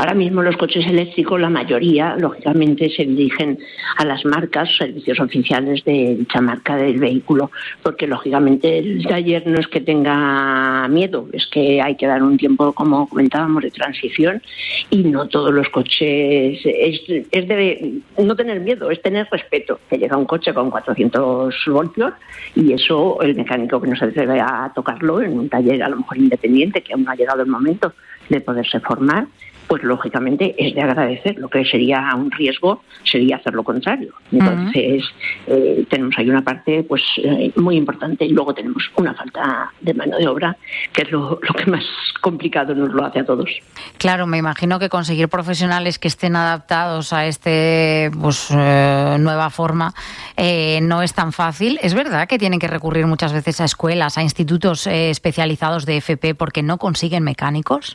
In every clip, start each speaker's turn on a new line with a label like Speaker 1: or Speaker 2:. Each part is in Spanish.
Speaker 1: Ahora mismo los coches eléctricos, la mayoría, lógicamente, se dirigen a las marcas, servicios oficiales de dicha marca del vehículo, porque lógicamente el taller no es que tenga miedo, es que hay que dar un tiempo, como comentábamos, de transición, y no todos los coches es de no tener miedo, es tener respeto. Que llega un coche con 400 voltios y eso el mecánico que no se atreve a tocarlo en un taller a lo mejor independiente, que aún no ha llegado el momento de poderse formar, pues lógicamente es de agradecer. Lo que sería un riesgo sería hacer lo contrario. Entonces tenemos ahí una parte pues muy importante, y luego tenemos una falta de mano de obra, que es lo que más complicado nos lo hace a todos.
Speaker 2: Claro, me imagino que conseguir profesionales que estén adaptados a nueva forma no es tan fácil. Es verdad que tienen que recurrir muchas veces a escuelas, a institutos especializados de FP porque no consiguen mecánicos.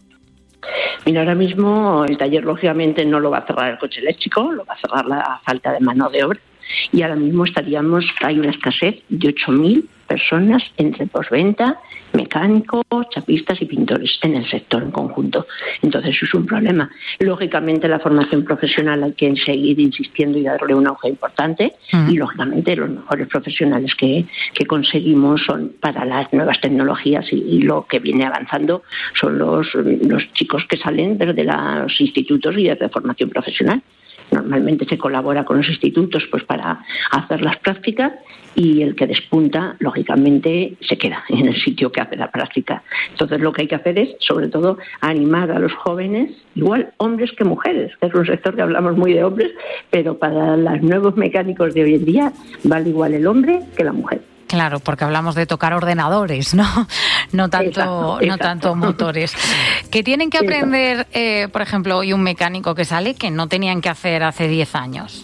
Speaker 1: Mira, ahora mismo el taller lógicamente no lo va a cerrar el coche eléctrico, lo va a cerrar la falta de mano de obra, y ahora mismo hay una escasez de 8.000 personas entre postventa, mecánicos, chapistas y pintores en el sector en conjunto. Entonces eso es un problema. Lógicamente la formación profesional hay que seguir insistiendo y darle un auge importante, y lógicamente los mejores profesionales que conseguimos son para las nuevas tecnologías, y lo que viene avanzando son los chicos que salen desde los institutos y desde formación profesional. Normalmente se colabora con los institutos pues para hacer las prácticas, y el que despunta, lógicamente, se queda en el sitio que hace la práctica. Entonces lo que hay que hacer es, sobre todo, animar a los jóvenes, igual hombres que mujeres, que es un sector que hablamos muy de hombres, pero para los nuevos mecánicos de hoy en día vale igual el hombre que la mujer.
Speaker 2: Claro, porque hablamos de tocar ordenadores, ¿no? No tanto motores. Que tienen que aprender, por ejemplo, hoy un mecánico que sale que no tenían que hacer hace 10 años.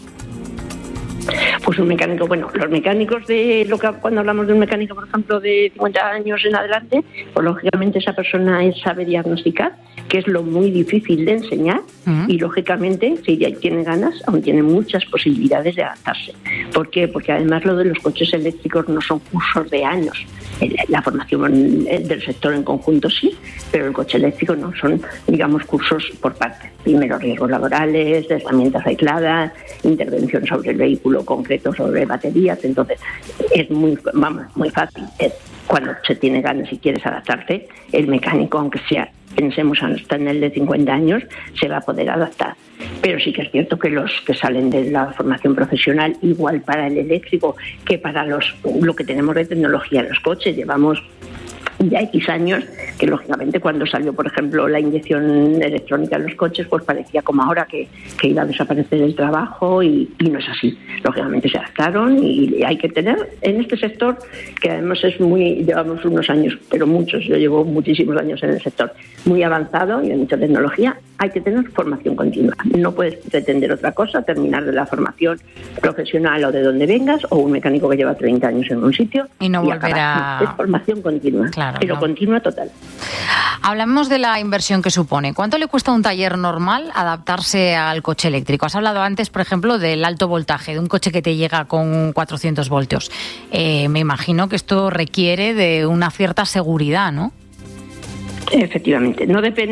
Speaker 1: Pues un mecánico, los mecánicos cuando hablamos de un mecánico, por ejemplo, de 50 años en adelante, pues lógicamente esa persona sabe diagnosticar, que es lo muy difícil de enseñar, y lógicamente, si ya tiene ganas, aún tiene muchas posibilidades de adaptarse. ¿Por qué? Porque además lo de los coches eléctricos no son cursos de años. La formación del sector en conjunto sí, pero el coche eléctrico no, son, digamos, cursos por partes. Primero riesgos laborales, herramientas aisladas, intervención sobre el vehículo concreto, sobre baterías. Entonces es muy fácil. Cuando se tiene ganas y quieres adaptarte, el mecánico, aunque sea, pensemos hasta en el de 50 años, se va a poder adaptar. Pero sí que es cierto que los que salen de la formación profesional, igual para el eléctrico que para lo que tenemos de tecnología en los coches, llevamos ya X años, que lógicamente cuando salió, por ejemplo, la inyección electrónica en los coches, pues parecía como ahora que iba a desaparecer el trabajo, y no es así. Lógicamente se adaptaron, y hay que tener en este sector, que además llevamos unos años, pero muchos, yo llevo muchísimos años en el sector, muy avanzado y de mucha tecnología, hay que tener formación continua. No puedes pretender otra cosa, terminar de la formación profesional o de donde vengas, o un mecánico que lleva 30 años en un sitio
Speaker 2: y no volver a...
Speaker 1: Es formación continua, claro, pero no. Continua total.
Speaker 2: Hablamos de la inversión que supone. ¿Cuánto le cuesta a un taller normal adaptarse al coche eléctrico? Has hablado antes, por ejemplo, del alto voltaje, de un coche que te llega con 400 voltios. Me imagino que esto requiere de una cierta seguridad, ¿no?
Speaker 1: Efectivamente,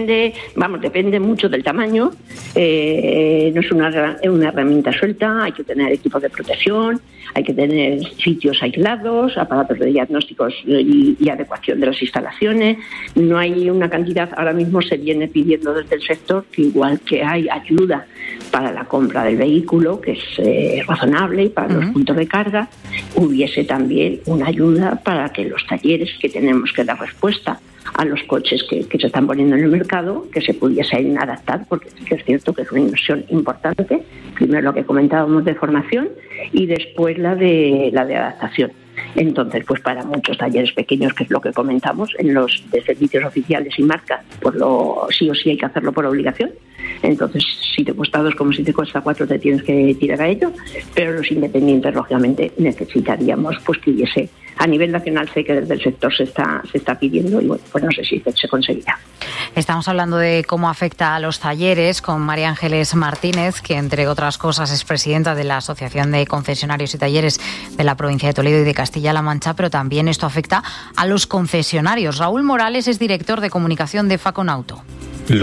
Speaker 1: depende mucho del tamaño, no es una herramienta suelta, hay que tener equipos de protección, hay que tener sitios aislados, aparatos de diagnósticos y adecuación de las instalaciones. No hay una cantidad, ahora mismo se viene pidiendo desde el sector que igual que hay ayuda para la compra del vehículo, que es razonable, y para los puntos de carga, hubiese también una ayuda para que los talleres que tenemos que dar respuesta a los coches que se están poniendo en el mercado, que se pudiesen adaptar, porque sí que es cierto que es una inversión importante. Primero lo que comentábamos de formación, y después la de adaptación. Entonces, pues para muchos talleres pequeños, que es lo que comentamos, en los de servicios oficiales y marcas, pues sí o sí hay que hacerlo por obligación. Entonces, si te cuesta 2 como si te cuesta 4, te tienes que tirar a ello. Pero los independientes, lógicamente, necesitaríamos pues que hubiese, a nivel nacional, sé que desde el sector se está pidiendo, y bueno, pues no sé si se conseguirá.
Speaker 2: Estamos hablando de cómo afecta a los talleres con María Ángeles Martínez, que entre otras cosas es presidenta de la Asociación de Concesionarios y Talleres de la provincia de Toledo y de Castilla-La Mancha, pero también esto afecta a los concesionarios. Raúl Morales es director de comunicación de Faconauto.